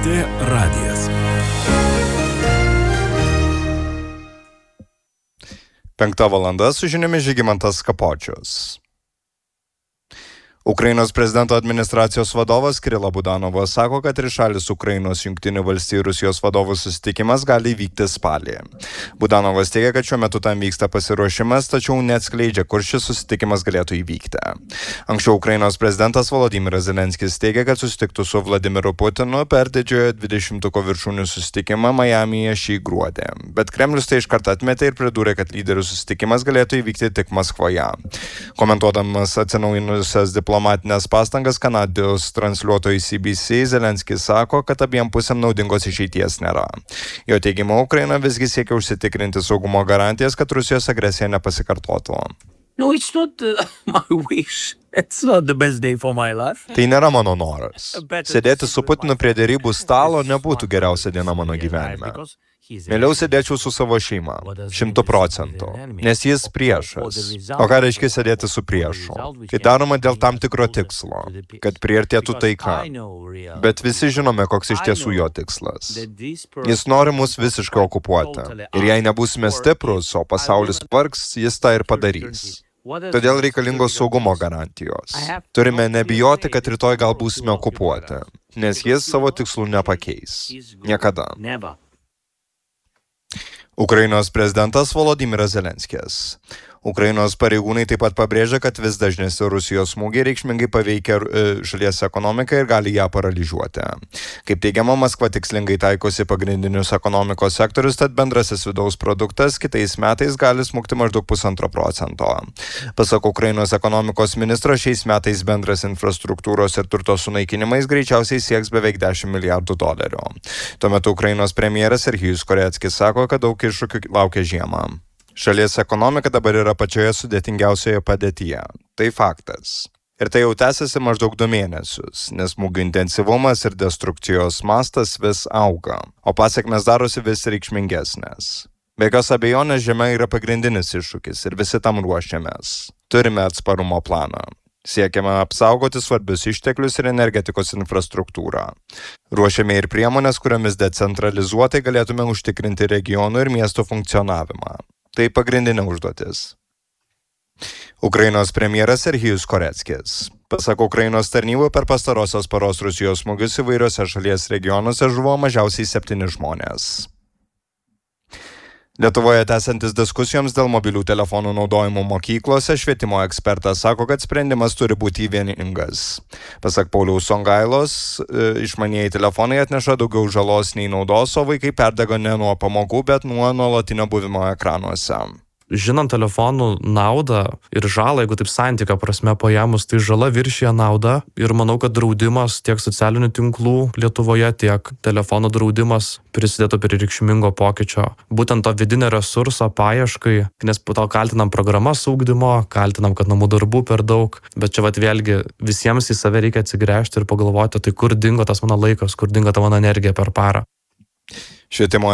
LRT radijas. 5 valanda su žiniomis Žygimantas Kapočius. Ukrainos prezidento administracijos vadovas Kirilo Budanovas sako, kad trišalis Ukrainos, Jungtinių valstijų ir Rusijos vadovų susitikimas gali įvykti spalį. Budanovas teigia, kad šiuo metu tam vyksta pasiruošimas, tačiau neatskleidžia, kur šis susitikimas galėtų įvykti. Anksčiau Ukrainos prezidentas Volodymyras Zelenskis teigia, kad susitiktų su Vladimiru Putinu per didžiojo 20-ko viršūnių susitikimą Majamyje šį gruodį. Bet Kremlius tai iškart atmetė ir pridūrė, kad lyderių susitikimas galėtų įvykti tik Maskvoje. Komentuodamas atsinaujinusias diplomatinės pastangas Kanados transliuotojui CBC, Zelenskis sako, kad abiem pusėm naudingos išeities nėra. Jo teigimu, Ukraina visgi siekia užsitikrinti saugumo garantijas, kad Rusijos agresija nepasikartotų. No, it's not my wish. It's not the best day for my life. Tai nėra mano noras. Sėdėti su Putinu prie derybų stalo nebūtų geriausia diena mano gyvenime. Mieliau sėdėčiau su savo šeima, 100%, nes jis priešas. O ką reiškia sėdėti su priešu? Tai daroma dėl tam tikro tikslo, kad priartėtų taika. Bet visi žinome, koks iš tiesų jo tikslas. Jis nori mus visiškai okupuoti. Ir jei nebūsime stiprus, o pasaulis vargs, jis tą ir padarys. Todėl reikalingos saugumo garantijos. Turime nebijoti, kad rytoj gal būsime okupuoti, nes jis savo tikslų nepakeis. Niekada. Ukrainos prezidentas Volodymyras Zelenskis. Ukrainos pareigūnai taip pat pabrėžia, kad vis dažnesni Rusijos smūgiai reikšmingai paveikia šalies ekonomiką ir gali ją paralyžiuoti. Kaip teigiama, Maskva tikslingai taikosi pagrindinius ekonomikos sektorius, tad bendrasis vidaus produktas kitais metais gali smukti maždaug 1,5%. Pasak Ukrainos ekonomikos ministro, šiais metais bendras infrastruktūros ir turto sunaikinimais greičiausiai sieks beveik $10 milijardų. Tuo metu Ukrainos premjeras Serhijus Koreckis sako, kad daug iššūkių laukia žiemą. Šalies ekonomika dabar yra pačioje sudėtingiausioje padėtyje. Tai faktas. Ir tai jau tęsiasi maždaug 2 mėnesius, nes smūgių intensyvumas ir destrukcijos mastas vis auga, o pasekmės darosi vis reikšmingesnės. Be jokios abejonės žiema yra pagrindinis iššūkis ir visi tam ruošiamės. Turime atsparumo planą. Siekiame apsaugoti svarbius išteklius ir energetikos infrastruktūrą. Ruošiame ir priemonės, kuriomis decentralizuotai galėtume užtikrinti regionų ir miestų funkcionavimą. Tai pagrindinė užduotis. Ukrainos premjeras Serhijus Koreckis. Pasak Ukrainos tarnybų, per pastarosios paros Rusijos smūgius įvairiose šalies regionuose žuvo mažiausiai 7 žmonės. Lietuvoje tęsiantis diskusijoms dėl mobilių telefonų naudojimo mokyklose, švietimo ekspertas sako, kad sprendimas turi būti vieningas. Pasak Pauliaus Songailos, išmanieji telefonai atneša daugiau žalos nei naudos, o vaikai perdega ne nuo pamokų, bet nuo nuolatinio buvimo ekranuose. Žinant telefonų naudą ir žalą, jeigu taip santykio prasme paėmus, tai žala viršija naudą ir manau, kad draudimas tiek socialinių tinklų Lietuvoje, tiek telefonų draudimas prisidėtų prie reikšmingo pokyčio. Būtent to vidinio resurso paieškai, nes po to kaltinam programas ugdymo, kaltinam, kad namų darbų per daug, bet čia vėlgi visiems į save reikia atsigręžti ir pagalvoti, tai kur dingo tas mano laikas, kur dingo ta mano energija per parą. Švietimo